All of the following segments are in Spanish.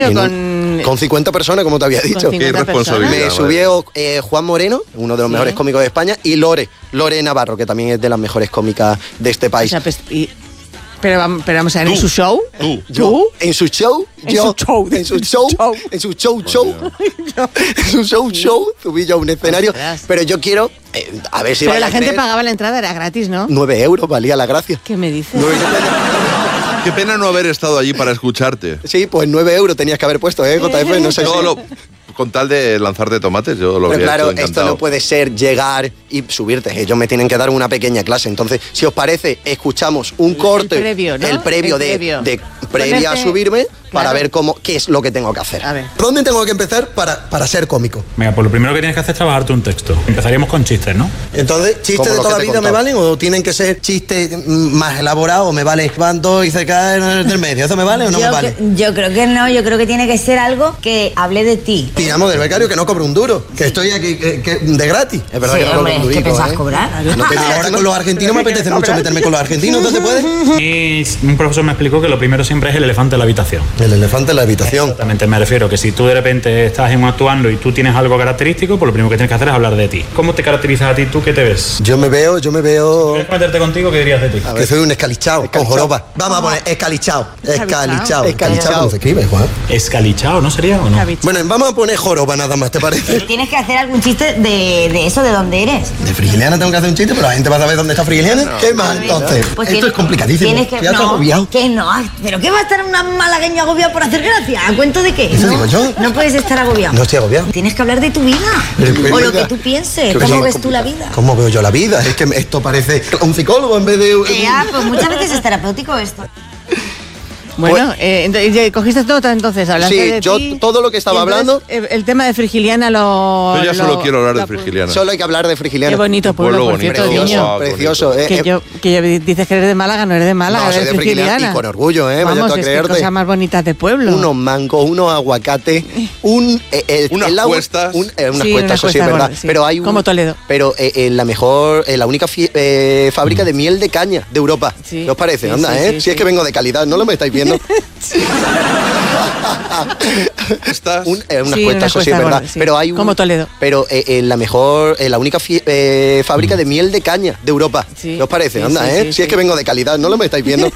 Con 50 personas, como te había dicho. Qué irresponsabilidad. Me subió Juan Moreno, uno de los mejores cómicos de España, y Lore Navarro, que también es de las mejores cómicas de este país. O sea, pero vamos a ver, ¿en su show? ¿Yo? ¿En su show? En su show, subí yo a un escenario. Pero yo quiero, a ver si pero la gente pagaba la entrada, era gratis, ¿no? 9 euros valía la gracia. ¿Qué me dices? Qué pena no haber estado allí para escucharte. Sí, pues 9 euros tenías que haber puesto, JF, no sé con tal de lanzarte tomates, yo lo Pero habría claro, hecho esto no puede ser llegar y subirte. Ellos me tienen que dar una pequeña clase. Entonces, si os parece, escuchamos un corte, el previo, ¿no? el previo de previa a subirme, para ver qué es lo que tengo que hacer. A ver. ¿Dónde tengo que empezar para ser cómico? Venga, pues lo primero que tienes que hacer es trabajarte un texto. Empezaríamos con chistes, ¿no? Entonces, ¿chistes de toda la vida me valen o tienen que ser chistes más elaborados o me vale van dos y se caen del medio? ¿Eso me vale o no me vale? Yo creo que no, yo creo que tiene que ser algo que hable de ti. Tiramos del becario que no cobro un duro, que estoy aquí de gratis. Es verdad que no cobro un durito, ¿qué pensás cobrar? Ahora con los argentinos me apetece mucho meterme con los argentinos, ¿no se puede? Y un profesor me explicó que lo primero siempre es el elefante en la habitación. El elefante en la habitación. Exactamente, me refiero que si tú de repente estás actuando y tú tienes algo característico, pues lo primero que tienes que hacer es hablar de ti. ¿Cómo te caracterizas a ti? ¿Tú qué te ves? Yo me veo... ¿Quieres meterte contigo? ¿Qué dirías de ti? Que soy un escalichao, con joroba. Vamos a poner escalichao. ¿Cómo se escribe, Juan? Escalichao, ¿no sería o no? Bueno, vamos a poner joroba nada más, ¿te parece? Tienes que hacer algún chiste de eso, de dónde eres. De Frigiliana tengo que hacer un chiste, pero la gente va a saber dónde está Frigiliana. No, ¿qué más entonces? Pues esto es complicadísimo. Tienes que... agobiado. Que no, pero ¿qué va a estar una malagueña agobiada por hacer gracia? ¿A cuento de qué? Eso digo yo. No puedes estar agobiado. No estoy agobiado. Tienes que hablar de tu vida. O lo que tú pienses. ¿Cómo ves tú la vida? ¿Cómo veo yo la vida? Es que esto parece un psicólogo en vez de... Pues muchas veces es terapéutico esto. Bueno, cogiste todo entonces, hablaste de yo ti, todo lo que estaba hablando... El tema de Frigiliana Yo ya solo quiero hablar de Frigiliana. Solo hay que hablar de Frigiliana. Qué bonito pueblo, por cierto, niño. Precioso. Que dices que eres de Málaga, no eres de Málaga, no, eres soy de Frigiliana. Y con orgullo, vaya tú a creerte. Qué cosas más bonitas de pueblo. Unos mangos, unos aguacates, unas cuestas. Unas cuestas, eso sí es verdad. Sí. Pero hay como Toledo. Pero la única fábrica de miel de caña de Europa. Sí. ¿Qué os parece? Anda, si es que vengo de calidad, ¿no lo me estáis viendo? Unas cuestas, eso sí es verdad. Sí. Pero hay como Toledo. Pero la única fábrica de miel de caña de Europa. Sí. ¿Qué os parece? Anda, si es que vengo de calidad, ¿no lo me estáis viendo?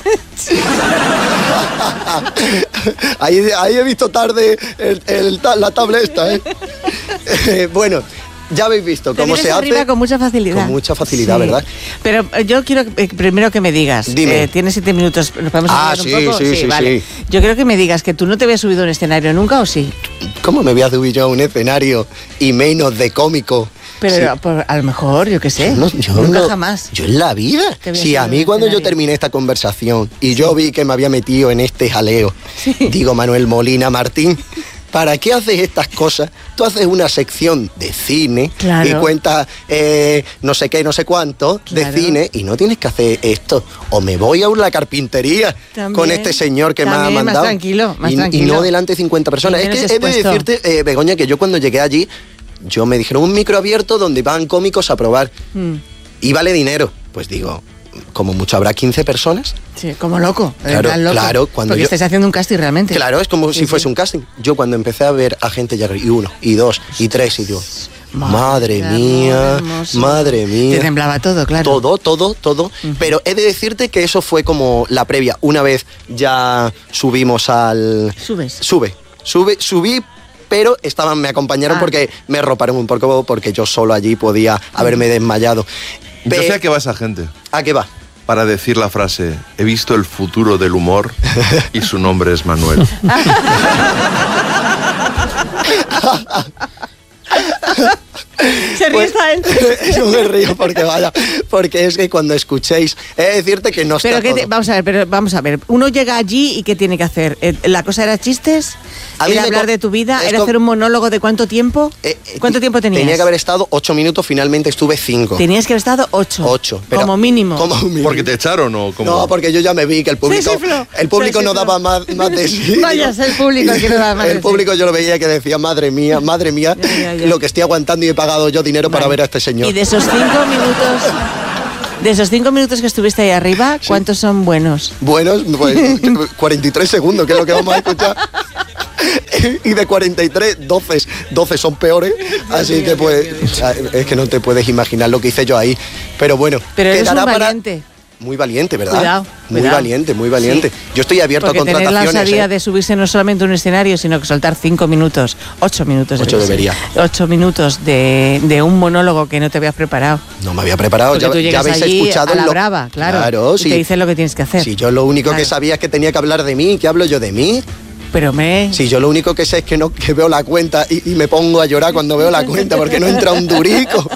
ahí he visto tarde la tabla esta, bueno. Ya habéis visto cómo se hace. Con mucha facilidad. Con mucha facilidad, ¿verdad? Pero yo quiero primero que me digas. Dime. Tienes 7 minutos. ¿Nos podemos hablar un poco? Sí, vale. Yo quiero que me digas que tú no te habías subido a un escenario nunca, ¿o sí? ¿Cómo me voy a subir yo a un escenario y menos de cómico? Pero a lo mejor, yo qué sé. Nunca jamás. Yo en la vida. Sí, a mí cuando yo terminé esta conversación y yo vi que me había metido en este jaleo, digo, Manuel Molina Martín, ¿para qué haces estas cosas? Tú haces una sección de cine y cuentas no sé qué, no sé cuánto de cine y no tienes que hacer esto. O me voy a la carpintería con este señor que me ha mandado. Más tranquilo. Y no delante de 50 personas. Es que he de decirte, Begoña, que yo cuando llegué allí, yo me dijeron un micro abierto donde van cómicos a probar. Y vale dinero. Pues digo... Como mucho habrá 15 personas. Sí, como loco. Claro. Porque estáis haciendo un casting realmente. Claro, es como si fuese un casting. Yo cuando empecé a ver a gente llegar, y 1, y 2, y 3, y digo, madre mía. Te temblaba todo, claro. Todo. Pero he de decirte que eso fue como la previa. Una vez ya subimos al... Subí, pero me acompañaron porque me roparon un poco, porque yo solo allí podía haberme desmayado. Yo sé a qué va esa gente. ¿A qué va? Para decir la frase, he visto el futuro del humor y su nombre es Manuel. Se ríe esta gente. Yo me río porque es que cuando escuchéis, he de decirte que no está todo. Vamos a ver. Uno llega allí y ¿qué tiene que hacer? ¿La cosa era chistes? ¿Era hablar de tu vida? ¿Era hacer un monólogo de cuánto tiempo? ¿Cuánto tiempo tenías? Tenía que haber estado 8 minutos, finalmente estuve 5. Tenías que haber estado 8. 8. Como mínimo. ¿Porque te echaron o cómo? No, porque yo ya me vi que el público no daba más de sí. Vaya, es el público que no daba más de sí. El público yo lo veía que decía, madre mía, ya. Lo que estoy aguantando y he pagado yo dinero para ver a este señor. Y de esos 5 minutos... De esos 5 minutos que estuviste ahí arriba, ¿cuántos son buenos? Buenos, pues 43 segundos, que es lo que vamos a escuchar. y de 43, 12 son peores. Así que pues, es que no te puedes imaginar lo que hice yo ahí. Pero bueno, pero eres un valiente. Muy valiente, ¿verdad? Cuidado. Muy valiente. Sí. Yo estoy abierto porque a contrataciones. Tener la osadía de subirse no solamente a un escenario, sino que soltar 5 minutos, 8 minutos. 8 debería. 8 minutos de un monólogo que no te habías preparado. No me había preparado, ya habéis escuchado. A la brava, claro. Sí. Y te dicen lo que tienes que hacer. Sí, yo lo único que sabía es que tenía que hablar de mí. ¿Qué hablo yo de mí? Pero Sí, yo lo único que sé es que veo la cuenta y me pongo a llorar cuando veo la cuenta porque no entra un durico.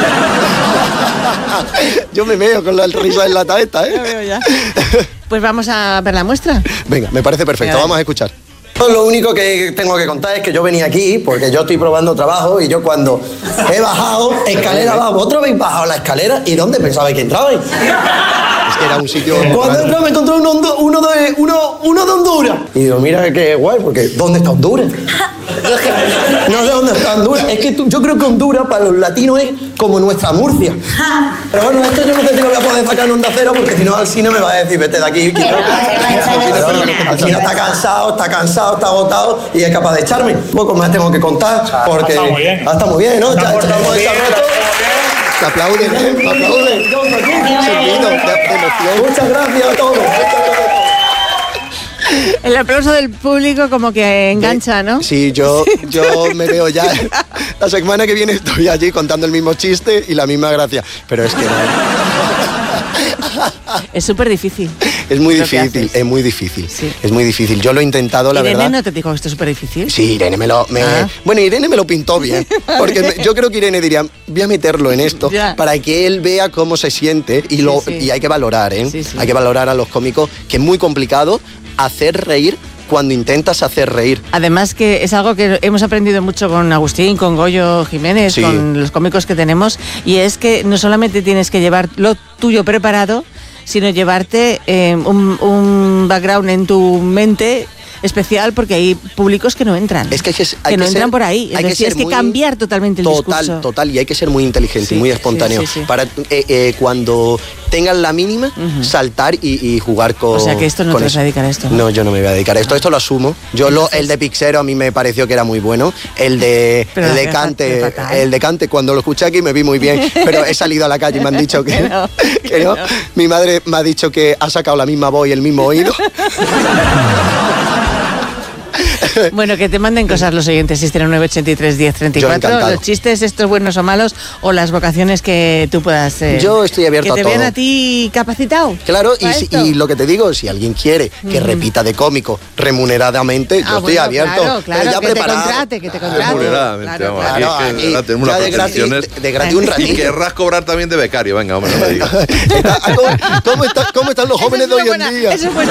Yo me meo con la risa enlatada esta, Lo veo ya. Pues vamos a ver la muestra. Venga, me parece perfecto, vamos a escuchar. Lo único que tengo que contar es que yo venía aquí porque yo estoy probando trabajo y yo cuando he bajado escalera abajo, vosotros habéis bajado la escalera y ¿dónde pensabais que entrabais? Es que era un sitio... Cuando entré me encontré uno de Honduras. Y digo, mira qué guay, porque ¿dónde está Honduras? No sé dónde está Honduras. Es que yo creo que Honduras para los latinos es como nuestra Murcia. Pero bueno, esto yo no sé si lo voy a poder sacar en Onda Cero porque si no al cine me va a decir, vete de aquí. Al cine está cansado, está agotado y es capaz de echarme. Un poco más tengo que contar porque... Está muy bien, ¿no? Se aplauden, se aplauden. Muchas gracias a todos. El aplauso del público como que engancha, ¿no? Sí, yo me veo ya. La semana que viene estoy allí contando el mismo chiste y la misma gracia. Pero es que no. Es súper difícil. Es muy difícil, es muy difícil. Sí. Es muy difícil. Yo lo he intentado, la verdad. ¿Irene no te dijo que esto es súper difícil? Sí, Irene Bueno, Irene me lo pintó bien. Porque yo creo que Irene diría, voy a meterlo en esto para que él vea cómo se siente y hay que valorar, ¿eh? Sí. Hay que valorar a los cómicos, que es muy complicado hacer reír cuando intentas hacer reír. Además que es algo que hemos aprendido mucho con Agustín, con Goyo Jiménez, con los cómicos que tenemos, y es que no solamente tienes que llevar lo tuyo preparado, sino llevarte un background en tu mente especial, porque hay públicos que no entran. Es que hay no entran por ahí. Entonces tienes que cambiar totalmente el discurso. Total, y hay que ser muy inteligente y muy espontáneo. Para cuando tengan la mínima, saltar y jugar con... O sea que esto no te vas a dedicar a esto. No, yo no me voy a dedicar a esto. Esto lo asumo. El de Pixero a mí me pareció que era muy bueno. El de Cante, cuando lo escuché aquí me vi muy bien, pero he salido a la calle y me han dicho que no. Mi madre me ha dicho que ha sacado la misma voz y el mismo oído. Bueno, que te manden cosas los oyentes, 609-83-10-34, los chistes estos buenos o malos, o las vocaciones que tú puedas... yo estoy abierto a todo. Que te vean a ti capacitado. Claro, y lo que te digo, si alguien quiere que repita de cómico remuneradamente, yo estoy abierto. Claro, ya que te contrate. Remuneradamente, tenemos unas pretensiones de gratis un ratito. Y querrás cobrar también de becario, venga, hombre, no me digas. ¿Cómo están los jóvenes de hoy en día? Eso fue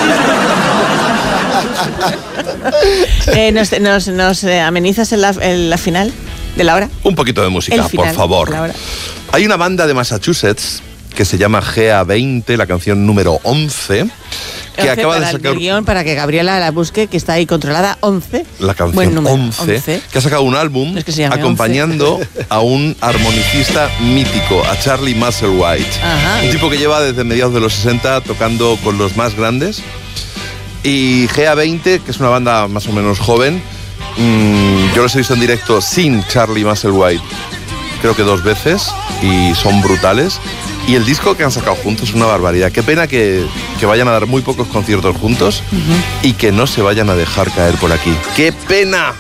¿Nos amenizas en la final de la hora? Un poquito de música, por favor. Hay una banda de Massachusetts que se llama GA20, la canción número 11, que acaba de sacar... El guión para que Gabriela la busque, que está ahí controlada, 11. La canción 11, que ha sacado un álbum acompañando a un armonicista mítico, a Charlie Musselwhite. Un tipo que lleva desde mediados de los 60 tocando con los más grandes. Y GA20, que es una banda más o menos joven, yo los he visto en directo sin Charlie Musselwhite, creo que 2 veces, y son brutales. Y el disco que han sacado juntos es una barbaridad. Qué pena que vayan a dar muy pocos conciertos juntos y que no se vayan a dejar caer por aquí. ¡Qué pena!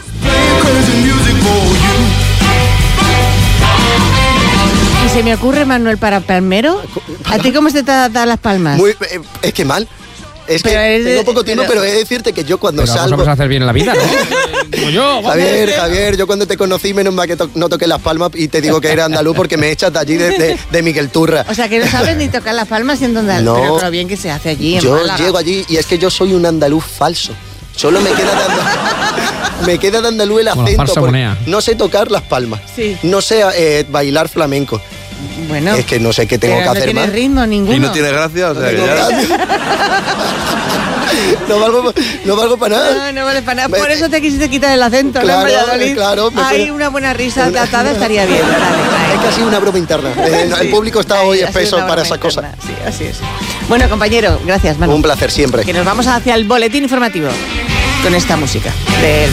Y se me ocurre, Manuel, para Palmero, ¿a ti cómo se te da las palmas? Es que mal. Es que tengo poco tiempo, pero he de decirte que yo cuando salgo... Vamos a hacer bien en la vida, ¿no? Como yo. Javier, yo cuando te conocí, menos mal que no toqué las palmas y te digo que era andaluz porque me echas de allí de Miguel Turra. O sea, que no sabes ni tocar las palmas siendo andaluz, no, pero lo bien que se hace allí en Málaga. Yo llego allí y es que yo soy un andaluz falso. Solo me queda de andaluz el acento. No sé tocar las palmas. Sí. No sé bailar flamenco. Bueno, es que no sé qué tengo que hacer más. No tiene ritmo ninguno. Y no tiene gracia, o sea, que ya... No valgo para nada. No vale para nada. Por eso te quisiste quitar el acento, claro, ¿no, Valladolid? Claro. Hay una buena risa datada, estaría bien. Es que ha sido una broma interna. El público está hoy espeso para esa cosa. Sí, así es. Bueno, compañero, gracias, Manu. Un placer siempre. Que nos vamos hacia el boletín informativo con esta música del